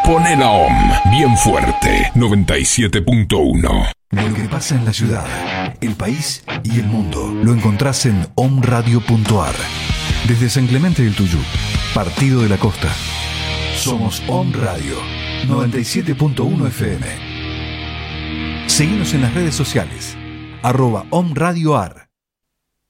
Pone la OM bien fuerte. 97.1. Lo que pasa en la ciudad, el país y el mundo lo encontrás en omradio.ar. Desde San Clemente del Tuyú, Partido de la Costa. Somos Om Radio 97.1 FM. Seguinos en las redes sociales @omradioar.